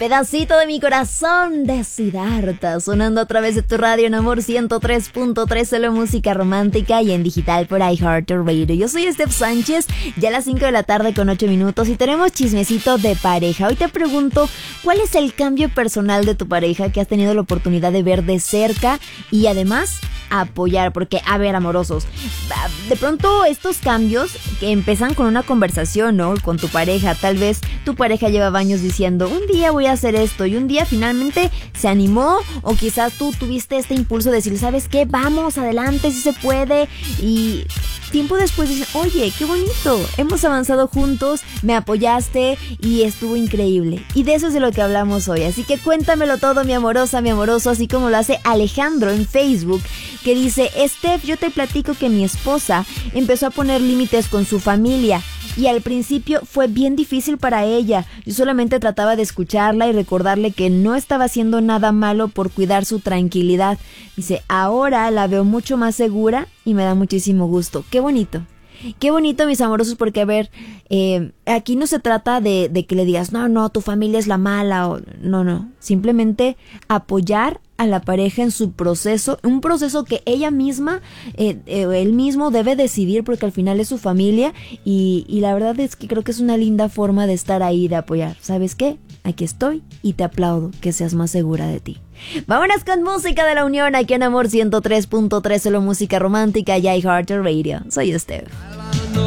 Pedacito de mi corazón de Siddhartha, sonando a través de tu radio en Amor 103.3, solo música romántica y en digital por iHeartRadio. Yo soy Steph Sánchez, ya a las 5 de la tarde con 8 minutos y tenemos chismecito de pareja. Hoy te pregunto, ¿cuál es el cambio personal de tu pareja que has tenido la oportunidad de ver de cerca y además apoyar? Porque, a ver, amorosos, de pronto estos cambios que empiezan con una conversación, ¿no? Con tu pareja, tal vez tu pareja lleva años diciendo, un día voy a hacer esto, y un día finalmente se animó, o quizás tú tuviste este impulso de decir, ¿sabes qué? Vamos, adelante, si se puede, y tiempo después dicen, oye, qué bonito, hemos avanzado juntos, me apoyaste y estuvo increíble. Y de eso es de lo que hablamos hoy, así que cuéntamelo todo, mi amorosa, mi amoroso, así como lo hace Alejandro en Facebook, que dice, Steph, yo te platico que mi esposa empezó a poner límites con su familia y al principio fue bien difícil para ella. Yo solamente trataba de escucharla y recordarle que no estaba haciendo nada malo por cuidar su tranquilidad. Dice, ahora la veo mucho más segura y me da muchísimo gusto. ¡Qué bonito! Qué bonito, mis amorosos, porque a ver, aquí no se trata de que le digas, no, tu familia es la mala, o no, simplemente apoyar a la pareja en su proceso, un proceso que ella misma, él mismo debe decidir, porque al final es su familia, y la verdad es que creo que es una linda forma de estar ahí, de apoyar. ¿Sabes qué? Aquí estoy y te aplaudo que seas más segura de ti. Vámonos con música de la unión aquí en Amor 103.3, solo música romántica y iHeartRadio. Soy Steph.